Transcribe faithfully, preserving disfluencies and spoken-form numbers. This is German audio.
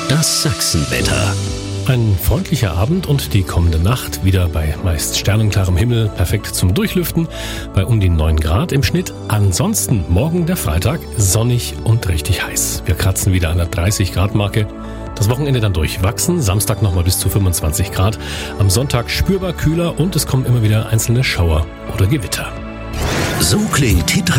Das Sachsenwetter. Ein freundlicher Abend und die kommende Nacht wieder bei meist sternenklarem Himmel, perfekt zum Durchlüften, bei um die neun Grad im Schnitt. Ansonsten morgen der Freitag, sonnig und richtig heiß. Wir kratzen wieder an der dreißig Grad Marke. Das Wochenende dann durchwachsen, Samstag nochmal bis zu fünfundzwanzig Grad. Am Sonntag spürbar kühler und es kommen immer wieder einzelne Schauer oder Gewitter. So klingt Hit